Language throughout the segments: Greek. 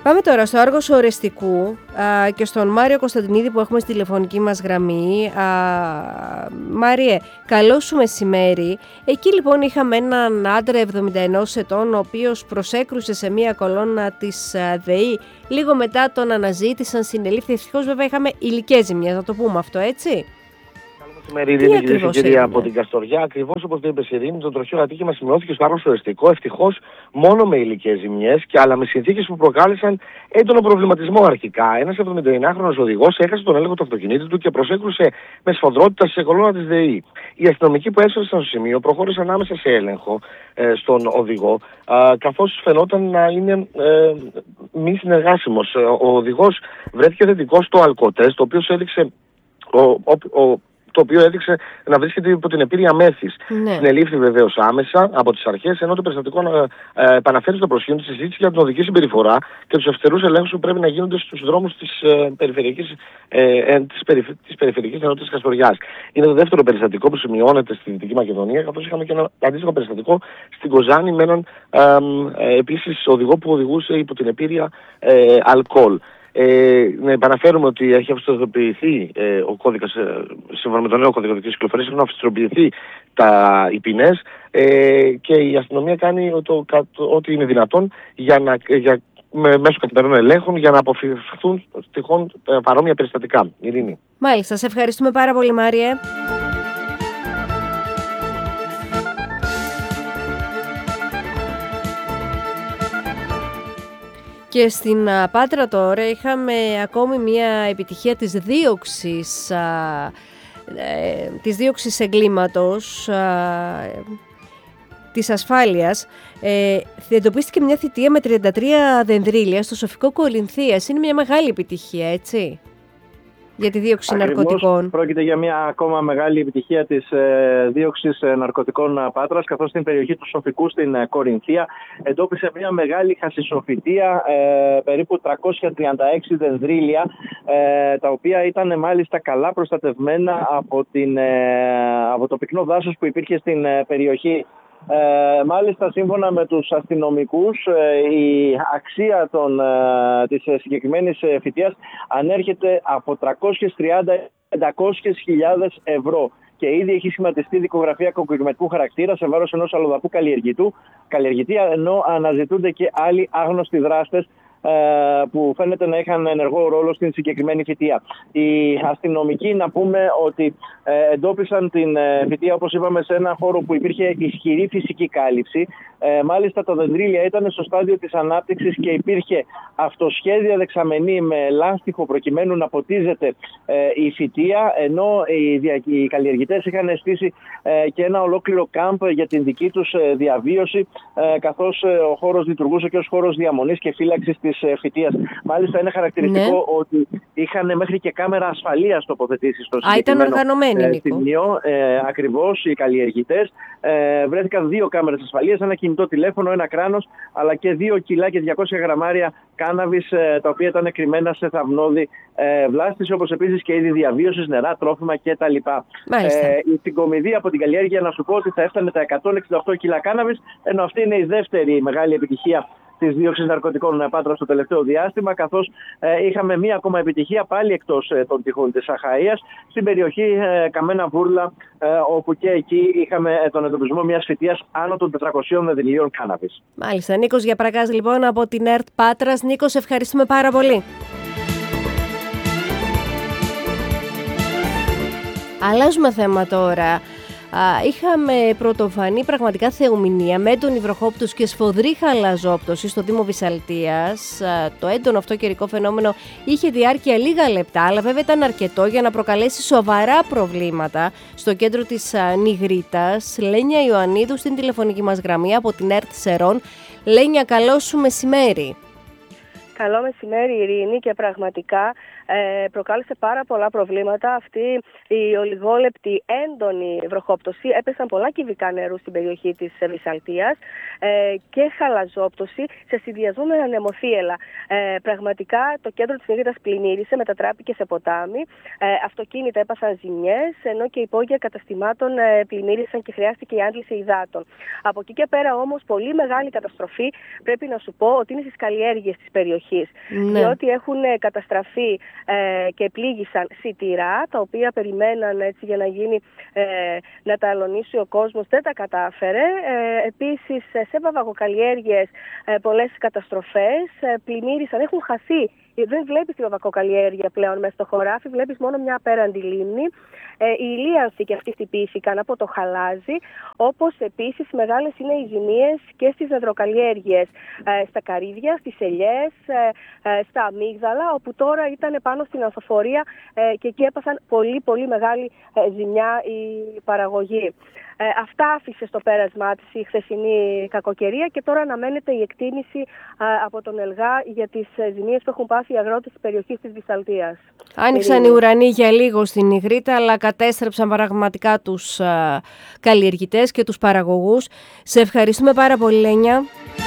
Πάμε τώρα στο Άργος Ορεστικού και στον Μάριο Κωνσταντινίδη που έχουμε στη τηλεφωνική μας γραμμή. Μάριε, καλό σου μεσημέρι. Εκεί λοιπόν είχαμε έναν άντρα 71 ετών, ο οποίος προσέκρουσε σε μία κολόνα της ΔΕΗ. Λίγο μετά τον αναζήτησαν, συνελήφθη. Ευτυχώς βέβαια είχαμε υλικές ζημιές, να το πούμε αυτό, έτσι. Μεσημέρι, κυρία από την Καστοριά. Ακριβώς όπως το είπε η Ειρήνη, το τροχαίο ατύχημα σημειώθηκε στο Άργος Ορεστικό. Ευτυχώς μόνο με υλικές ζημιές αλλά με συνθήκες που προκάλεσαν έντονο προβληματισμό αρχικά. Ένας 79χρονος οδηγός έχασε τον έλεγχο του αυτοκινήτου του και προσέκρουσε με σφοδρότητα σε κολόνα της ΔΕΗ. Οι αστυνομικοί που έφτασαν στο σημείο προχώρησαν άμεσα σε έλεγχο στον οδηγό, καθώς φαινόταν να είναι μη συνεργάσιμος. Ο οδηγός βρέθηκε θετικός στο αλκοτέστ, το οποίο έδειξε να βρίσκεται υπό την επίρρεια μέθης. Ναι. Συνελήφθη βεβαίως άμεσα από τις αρχές, ενώ το περιστατικό επαναφέρει στο προσκήνιο τη συζήτηση για την οδική συμπεριφορά και τους αυστηρούς ελέγχους που πρέπει να γίνονται στους δρόμους της περιφερειακής ενότητας Καστοριάς. Είναι το δεύτερο περιστατικό που σημειώνεται στη Δυτική Μακεδονία, καθώς είχαμε και ένα αντίστοιχο περιστατικό στην Κοζάνη με έναν επίσης οδηγό που οδηγούσε υπό την επίρρεια αλκοόλ. Να επαναφέρουμε ότι έχει αυστηροποιηθεί ο κώδικας, σύμφωνα με τον νέο κώδικα οδικής κυκλοφορίας, έχουν αυστηροποιηθεί οι ποινές και η αστυνομία κάνει ό,τι είναι δυνατόν μέσω καθημερινών ελέγχων για να αποφευχθούν τυχόν παρόμοια περιστατικά. Ειρήνη. Μάλιστα, σε ευχαριστούμε πάρα πολύ, Μάριε. Και στην Πάτρα τώρα είχαμε ακόμη μια επιτυχία της δίωξης εγκλήματος της ασφάλειας. Εντοπίστηκε μια θητεία με 33 δενδρίλια στο Σοφικό Κορινθίας. Είναι μια μεγάλη επιτυχία, έτσι, για τη δίωξη ναρκωτικών. Πρόκειται για μια ακόμα μεγάλη επιτυχία της δίωξης ναρκωτικών Πάτρας, καθώς στην περιοχή του Σοφικού στην Κορινθία εντόπισε μια μεγάλη χασισοφυτεία, περίπου 336 δενδρίλια, τα οποία ήταν μάλιστα καλά προστατευμένα από το πυκνό δάσος που υπήρχε στην περιοχή. Μάλιστα, σύμφωνα με τους αστυνομικούς, η αξία της συγκεκριμένης φυτείας ανέρχεται από 330-500.000 ευρώ και ήδη έχει σχηματιστεί δικογραφία κακουργηματικού χαρακτήρα σε βάρος ενός αλλοδαπού καλλιεργητή, ενώ αναζητούνται και άλλοι άγνωστοι δράστες που φαίνεται να είχαν ενεργό ρόλο στην συγκεκριμένη φυτεία. Οι αστυνομικοί, να πούμε ότι εντόπισαν την φυτεία, όπως είπαμε, σε ένα χώρο που υπήρχε ισχυρή φυσική κάλυψη. Μάλιστα, τα δεντρίλια ήταν στο στάδιο της ανάπτυξης και υπήρχε αυτοσχέδια δεξαμενή με λάστιχο προκειμένου να ποτίζεται η φυτεία, ενώ οι καλλιεργητές είχαν στήσει και ένα ολόκληρο κάμπ για την δική τους διαβίωση, καθώς ο χώρος λειτουργούσε και ως χώρος διαμονής και φύλαξης της φυτείας. Μάλιστα, είναι χαρακτηριστικό ότι είχαν μέχρι και κάμερα ασφαλείας τοποθετήσει στο συγκεκριμένο σημείο. Ακριβώς, οι καλλιεργητές. Βρέθηκαν 2 κάμερες ασφαλείας, ένα κινητό τηλέφωνο, ένα κράνος, αλλά και 2 κιλά και 200 γραμμάρια κάναβης, τα οποία ήταν κρυμμένα σε θαυνώδη βλάστηση, όπως επίσης και είδη διαβίωσης, νερά, τρόφιμα κτλ. Η συγκομιδή από την καλλιέργεια, να σου πω ότι θα έφτανε τα 168 κιλά κάναβης, ενώ αυτή είναι η δεύτερη μεγάλη επιτυχία της δίωξης ναρκωτικών Πάτρα στο τελευταίο διάστημα, καθώς είχαμε μία ακόμα επιτυχία πάλι εκτός των τυχών της Αχαΐας, στην περιοχή Καμένα Βούρλα, όπου και εκεί είχαμε τον εντοπισμό μιας φυτείας άνω των 400 δενδριλίων κάναβης. Μάλιστα. Νίκος Γιαπραγάς λοιπόν από την ΕΡΤ Πάτρας. Νίκος, ευχαριστούμε πάρα πολύ. Αλλάζουμε θέμα τώρα. Είχαμε πρωτοφανή πραγματικά θεομηνία με έντονη βροχόπτωση και σφοδρή χαλαζόπτωση στο Δήμο Βυσσαλτίας. Το έντονο αυτό καιρικό φαινόμενο είχε διάρκεια λίγα λεπτά, αλλά βέβαια ήταν αρκετό για να προκαλέσει σοβαρά προβλήματα στο κέντρο της Νιγρίτας. Λένια Ιωαννίδου στην τηλεφωνική μας γραμμή από την ΕΡΤ Σερών. Λένια, καλό σου μεσημέρι. Καλό μεσημέρι, Ειρήνη, και πραγματικά προκάλεσε πάρα πολλά προβλήματα. Αυτή η ολιγόλεπτη έντονη βροχόπτωση, έπεσαν πολλά κυβικά νερού στην περιοχή της Βυσσαλτίας και χαλαζόπτωση σε συνδυασμό με ανεμοθύελλα. Πραγματικά το κέντρο της Νίγηρας πλημμύρισε, μετατράπηκε σε ποτάμι, αυτοκίνητα έπαθαν ζημιές, ενώ και υπόγεια καταστημάτων πλημμύρισαν και χρειάστηκε η άντληση υδάτων. Από εκεί και πέρα όμως πολύ μεγάλη καταστροφή πρέπει να σου πω ότι είναι στις καλλιέργειες της περιοχής, διότι έχουν καταστραφεί και πλήγησαν σιτηρά, τα οποία περιμέναν έτσι για να γίνει, να τα αλωνίσει ο κόσμος, δεν τα κατάφερε. Επίσης σε βαβακοκαλλιέργειες πολλές καταστροφές, πλημμύρισαν, έχουν χαθεί. Δεν βλέπεις τη βαβακοκαλλιέργεια πλέον μέσα στο χωράφι, βλέπεις μόνο μια απέραντη λίμνη. Οι ηλίανθοι και αυτοί χτυπήθηκαν από το χαλάζι, όπως επίσης μεγάλες είναι οι ζημίες και στις δεντροκαλλιέργειες, στα καρύδια, στις ελιές, στα αμύγδαλα, όπου τώρα ήταν πάνω στην ανθοφορία και εκεί έπαθαν πολύ μεγάλη ζημιά η παραγωγή. Αυτά άφησε στο πέρασμά της η χθεσινή κακοκαιρία και τώρα αναμένεται η εκτίμηση από τον ΕΛΓΑ για τις ζημίες που έχουν πάθει οι αγρότες της περιοχής της Βυσσαλτίας. Άνοιξαν οι ουρανοί για λίγο στην Ιγρήτα, αλλά κατέστρεψαν πραγματικά τους καλλιεργητές και τους παραγωγούς. Σε ευχαριστούμε πάρα πολύ, Λένια.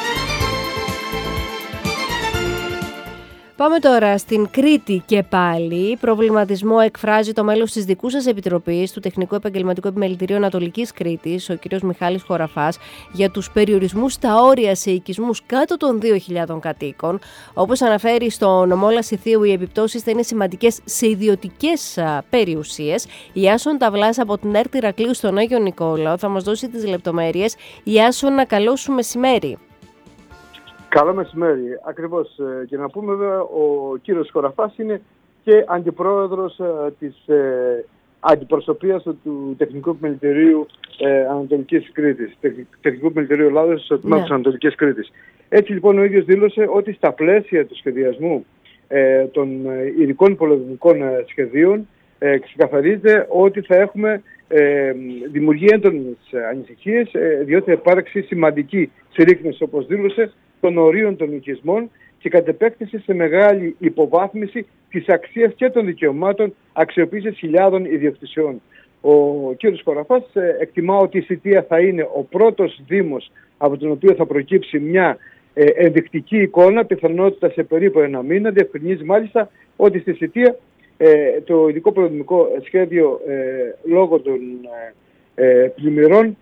Πάμε τώρα στην Κρήτη και πάλι. Προβληματισμό εκφράζει το μέλος της δικού σας Επιτροπής του Τεχνικού Επαγγελματικού Επιμελητηρίου Ανατολικής Κρήτης, ο κ. Μιχάλης Χωραφάς, για τους περιορισμούς στα όρια σε οικισμούς κάτω των 2.000 κατοίκων. Όπως αναφέρει στο νομό Λασιθίου, οι επιπτώσεις θα είναι σημαντικές σε ιδιωτικές περιουσίες. Η Άσον Ταυλάς από την ΕΡΤ Ηρακλείου στον Άγιο Νικόλαο θα μας δώσει τις λεπτομέρειες. Η Άσον, να καλό σου μεσημέρι. Καλό μεσημέρι. Ακριβώς. Και να πούμε βέβαια, ο κύριος Χωραφάς είναι και αντιπρόεδρος της αντιπροσωπείας του Τεχνικού Επιμελητηρίου Ανατολικής Κρήτης. Τεχνικού Επιμελητηρίου Ελλάδος στο τμήμα της Ανατολικής Κρήτης. Έτσι λοιπόν ο ίδιος δήλωσε ότι στα πλαίσια του σχεδιασμού των ειδικών πολεμικών σχεδίων ξεκαθαρίζεται ότι θα έχουμε δημιουργεί έντονες ανησυχίες, διότι θα υπάρξει σημαντική συρρίκνωση, όπως δήλωσε, των ορίων των οικισμών και κατ' επέκταση σε μεγάλη υποβάθμιση της αξίας και των δικαιωμάτων αξιοποίησης χιλιάδων ιδιοκτησιών. Ο κ. Χωραφάς εκτιμά ότι η Σιτία θα είναι ο πρώτος δήμος από τον οποίο θα προκύψει μια ενδεικτική εικόνα, πιθανότητα σε περίπου ένα μήνα. Διευκρινίζει μάλιστα ότι στη Σιτία το ειδικό προδομικό σχέδιο λόγω των πλημμυρών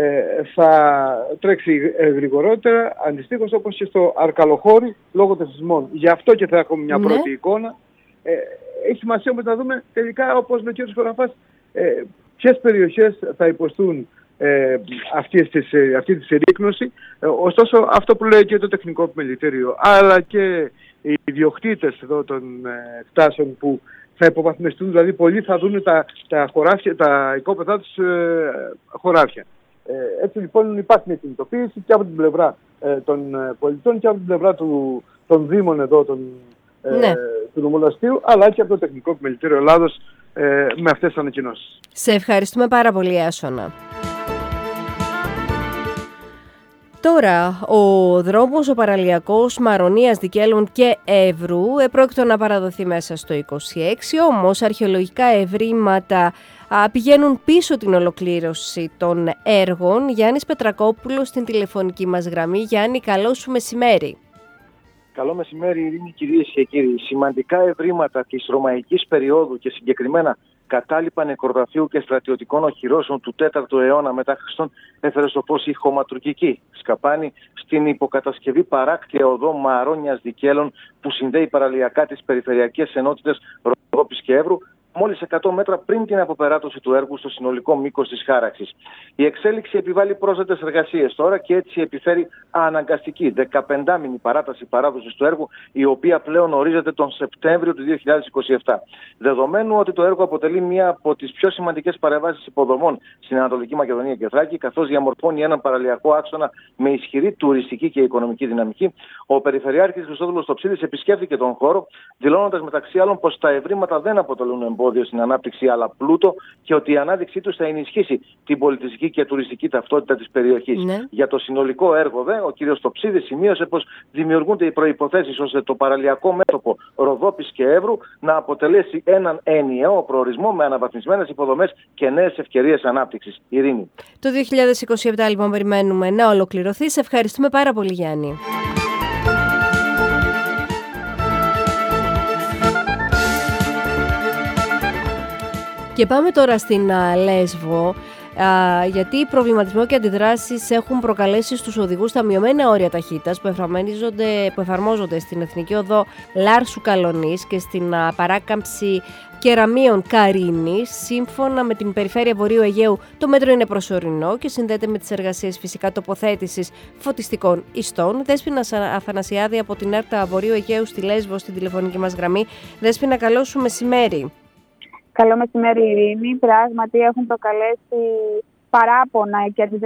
θα τρέξει γρηγορότερα, αντιστοίχως όπως και στο Αρκαλοχώρι λόγω των σεισμών. Γι' αυτό και θα έχουμε μια πρώτη εικόνα. Έχει σημασία όμως να δούμε τελικά, όπως λέει ο κ. Χωραφάς, ποιες περιοχές θα υποστούν αυτή τη συρρίκνωση. Ωστόσο, αυτό που λέει και το Τεχνικό Επιμελητήριο, αλλά και οι ιδιοκτήτες εδώ των κτάσεων που θα υποβαθμιστούν, δηλαδή πολλοί θα δουν τα οικόπεδά τους χωράφια. Έτσι λοιπόν υπάρχει μια κινητοποίηση και από την πλευρά των πολιτών και από την πλευρά των Δήμων εδώ, του νομολαστείου, αλλά και από το Τεχνικό Επιμελητήριο Ελλάδος με αυτές τις ανακοινώσεις. Σε ευχαριστούμε πάρα πολύ, Άσονα. Τώρα, ο δρόμος ο παραλιακός Μαρονίας, Δικέλων και Εύρου επρόκειτο να παραδοθεί μέσα στο 26, όμως αρχαιολογικά ευρήματα πηγαίνουν πίσω την ολοκλήρωση των έργων. Γιάννης Πετρακόπουλος στην τηλεφωνική μας γραμμή. Γιάννη, καλό σου μεσημέρι. Καλό μεσημέρι, Ειρήνη, κυρίες και κύριοι. Σημαντικά ευρήματα της ρωμαϊκής περίοδου και συγκεκριμένα κατάλοιπα νεκροταφείου και στρατιωτικών οχυρώσεων του 4ου αιώνα μετά Χριστόν έφερε στο φως η χωματουργική σκαπάνη στην υποκατασκευή παράκτια οδό Μαρόνιας Δικέλων που συνδέει παραλιακά τις περιφερειακές ενότητες Ροδόπης και Εύρου, μόλις 100 μέτρα πριν την αποπεράτωση του έργου στο συνολικό μήκος της χάραξης. Η εξέλιξη επιβάλλει πρόσθετες εργασίες τώρα και έτσι επιφέρει αναγκαστική 15μηνη παράταση παράδοσης του έργου, η οποία πλέον ορίζεται τον Σεπτέμβριο του 2027. Δεδομένου ότι το έργο αποτελεί μία από τις πιο σημαντικές παρεμβάσεις υποδομών στην Ανατολική Μακεδονία και Θράκη, καθώς διαμορφώνει έναν παραλιακό άξονα με ισχυρή τουριστική και οικονομική δυναμική, ο Περιφερειάρχης Χριστόδουλος Τοψίδης επισκέφθηκε τον χώρο, δηλώνοντας μεταξύ άλλων πως τα ευρήματα δεν αποτελούν εμπόδιο στην ανάπτυξη, αλλά πλούτο, και ότι η ανάδειξή τους θα ενισχύσει την πολιτιστική και τουριστική ταυτότητα της περιοχής. Ναι. Για το συνολικό έργο, ο κ. Στοψίδης σημείωσε πως δημιουργούνται οι προϋποθέσεις ώστε το παραλιακό μέτωπο Ροδόπης και Εύρου να αποτελέσει έναν ενιαίο προορισμό με αναβαθμισμένες υποδομές και νέες ευκαιρίες ανάπτυξης. Ειρήνη. Το 2027 λοιπόν περιμένουμε να ολοκληρωθεί. Σε ευχαριστούμε πάρα πολύ, Γιάννη. Και πάμε τώρα στην Λέσβο, γιατί προβληματισμό και αντιδράσεις έχουν προκαλέσει στους οδηγούς τα μειωμένα όρια ταχύτητας που εφαρμόζονται στην Εθνική Οδό Λάρσου Καλονής και στην παράκαμψη Κεραμίων Καρίνης. Σύμφωνα με την Περιφέρεια Βορείου Αιγαίου, το μέτρο είναι προσωρινό και συνδέεται με τις εργασίες φυσικά τοποθέτησης φωτιστικών ιστών. Δέσποινα Αθανασιάδη από την ΕΡΤΑ Βορείου Αιγαίου στη Λέσβο, στην τηλεφωνική μας γραμμή. Δέσποινα, καλό σου μεσημέρι. Καλό μεσημέρι, Ειρήνη. Πράγματι έχουν προκαλέσει παράπονα και